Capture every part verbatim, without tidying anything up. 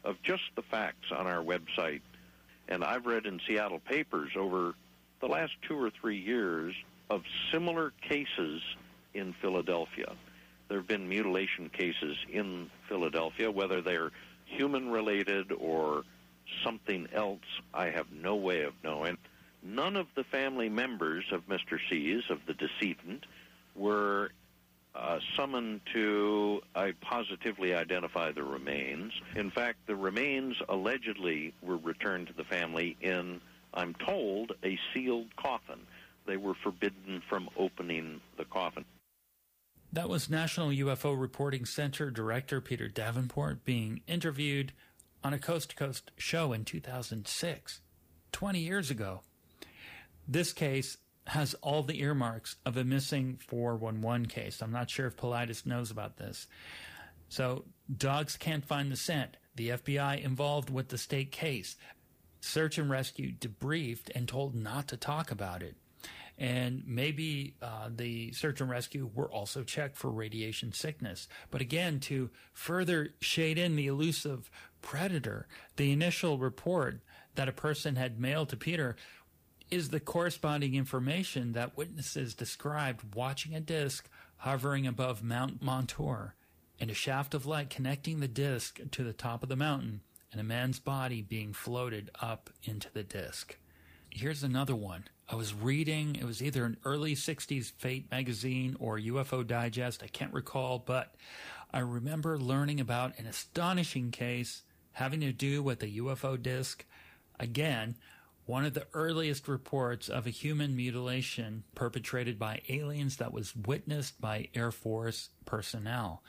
of just the facts on our website. And I've read in Seattle papers over the last two or three years of similar cases in Philadelphia. There have been mutilation cases in Philadelphia, whether they're human-related or something else, I have no way of knowing. None of the family members of Mister C's, of the decedent, were uh, summoned to uh, positively identify the remains. In fact, the remains allegedly were returned to the family in, I'm told, a sealed coffin. They were forbidden from opening the coffin. That was National U F O Reporting Center Director Peter Davenport being interviewed on a coast-to-coast show in two thousand six, twenty years ago. This case has all the earmarks of a missing four one one case. I'm not sure if Paulides knows about this. So, dogs can't find the scent. The F B I involved with the state case. Search and rescue debriefed and told not to talk about it. And maybe uh, the search and rescue were also checked for radiation sickness. But again, to further shade in the elusive predator, the initial report that a person had mailed to Peter is the corresponding information that witnesses described watching a disc hovering above Mount Montour and a shaft of light connecting the disc to the top of the mountain and a man's body being floated up into the disc. Here's another one. I was reading, it was either an early sixties Fate magazine or U F O Digest, I can't recall, but I remember learning about an astonishing case having to do with a U F O disc. Again, one of the earliest reports of a human mutilation perpetrated by aliens that was witnessed by Air Force personnel.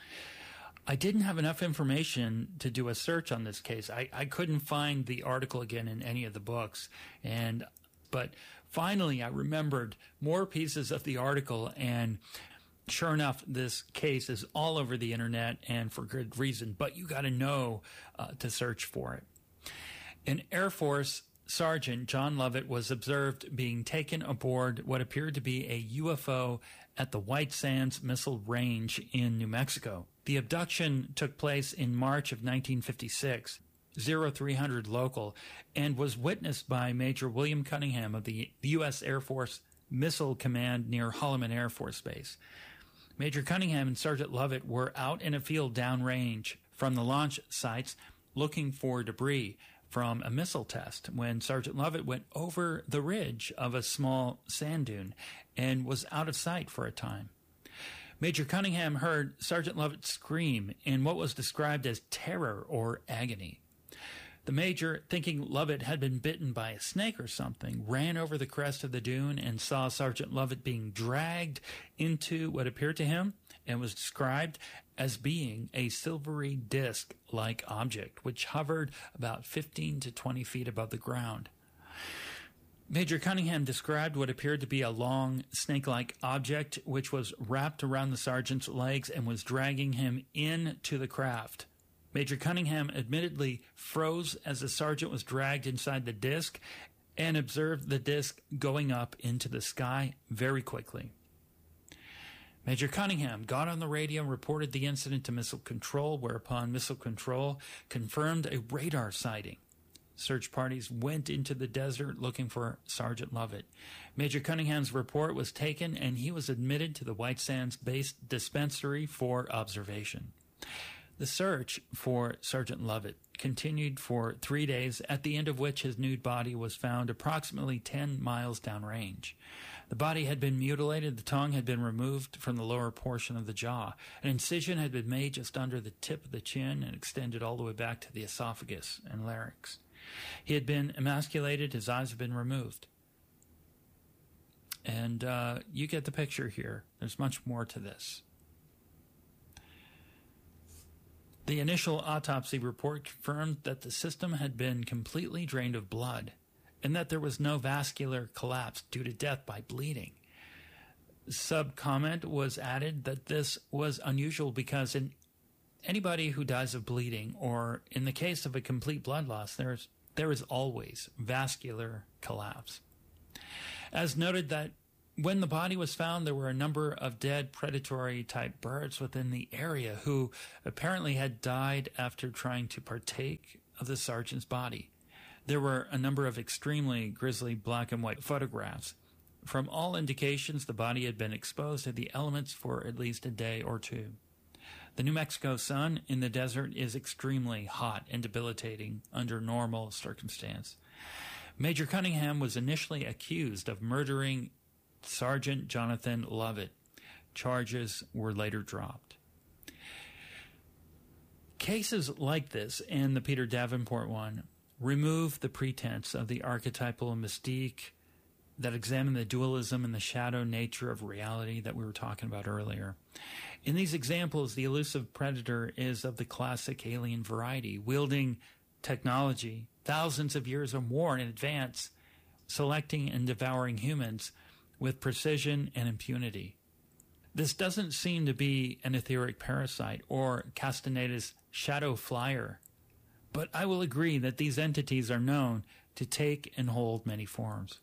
I didn't have enough information to do a search on this case. I, I couldn't find the article again in any of the books. And but finally, I remembered more pieces of the article, and sure enough, this case is all over the internet, and for good reason. But you got to know uh, to search for it. An Air Force Sergeant, John Lovett, was observed being taken aboard what appeared to be a U F O at the White Sands Missile Range in New Mexico. The abduction took place in March of nineteen fifty-six, oh three hundred local, and was witnessed by Major William Cunningham of the U S Air Force Missile Command near Holloman Air Force Base. Major Cunningham and Sergeant Lovett were out in a field downrange from the launch sites looking for debris from a missile test when Sergeant Lovett went over the ridge of a small sand dune and was out of sight for a time. Major Cunningham heard Sergeant Lovett scream in what was described as terror or agony. The major, thinking Lovett had been bitten by a snake or something, ran over the crest of the dune and saw Sergeant Lovett being dragged into what appeared to him and was described as being a silvery disc-like object, which hovered about fifteen to twenty feet above the ground. Major Cunningham described what appeared to be a long, snake-like object which was wrapped around the sergeant's legs and was dragging him into the craft. Major Cunningham admittedly froze as the sergeant was dragged inside the disc and observed the disc going up into the sky very quickly. Major Cunningham got on the radio and reported the incident to Missile Control, whereupon Missile Control confirmed a radar sighting. Search parties went into the desert looking for Sergeant Lovett. Major Cunningham's report was taken, and he was admitted to the White Sands Base Dispensary for observation. The search for Sergeant Lovett continued for three days, at the end of which his nude body was found approximately ten miles downrange. The body had been mutilated, the tongue had been removed from the lower portion of the jaw. An incision had been made just under the tip of the chin and extended all the way back to the esophagus and larynx. He had been emasculated, his eyes had been removed. And uh, you get the picture here. There's much more to this. The initial autopsy report confirmed that the system had been completely drained of blood and that there was no vascular collapse due to death by bleeding. Sub-comment was added that this was unusual because in anybody who dies of bleeding, or in the case of a complete blood loss, there's, there is always vascular collapse. As noted that when the body was found, there were a number of dead predatory-type birds within the area who apparently had died after trying to partake of the sergeant's body. There were a number of extremely grisly black and white photographs. From all indications, the body had been exposed to the elements for at least a day or two. The New Mexico sun in the desert is extremely hot and debilitating under normal circumstance. Major Cunningham was initially accused of murdering Sergeant Jonathan Lovett. Charges were later dropped. Cases like this, and the Peter Davenport one, remove the pretense of the archetypal mystique that examine the dualism and the shadow nature of reality that we were talking about earlier. In these examples, the elusive predator is of the classic alien variety, wielding technology thousands of years or more in advance, selecting and devouring humans with precision and impunity. This doesn't seem to be an etheric parasite or Castaneda's shadow flyer, but I will agree that these entities are known to take and hold many forms.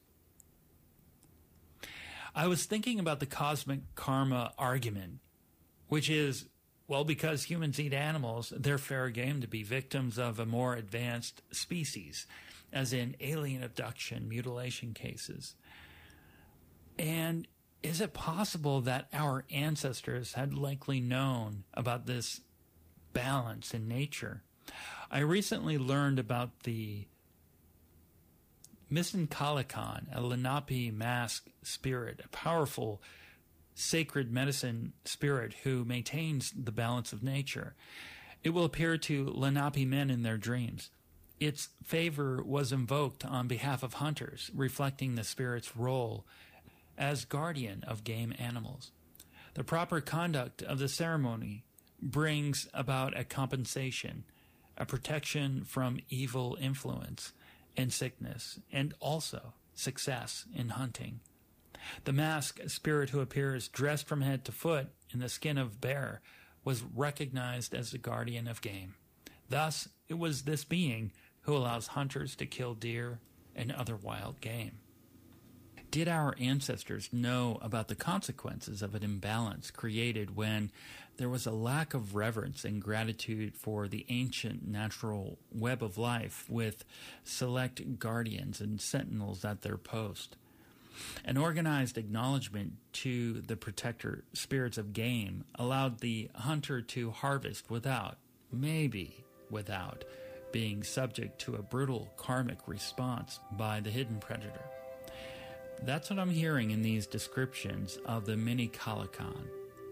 I was thinking about the cosmic karma argument, which is, well, because humans eat animals, they're fair game to be victims of a more advanced species, as in alien abduction, mutilation cases. And is it possible that our ancestors had likely known about this balance in nature? I recently learned about the Misinkalikon, a Lenape mask spirit, a powerful sacred medicine spirit who maintains the balance of nature. It will appear to Lenape men in their dreams. Its favor was invoked on behalf of hunters, reflecting the spirit's role as guardian of game animals. The proper conduct of the ceremony brings about a compensation, a protection from evil influence and sickness, and also success in hunting. The masked spirit who appears dressed from head to foot in the skin of bear was recognized as the guardian of game. Thus, it was this being who allows hunters to kill deer and other wild game. Did our ancestors know about the consequences of an imbalance created when there was a lack of reverence and gratitude for the ancient natural web of life with select guardians and sentinels at their post? An organized acknowledgement to the protector spirits of game allowed the hunter to harvest without, maybe without, being subject to a brutal karmic response by the hidden predator. That's what I'm hearing in these descriptions of the Minikalikon.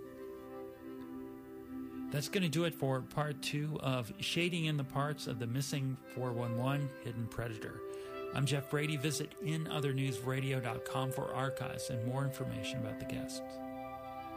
That's going to do it for part two of Shading in the Parts of the Missing four one one Hidden Predator. I'm Jeff Brady. Visit in other news radio dot com for archives and more information about the guests.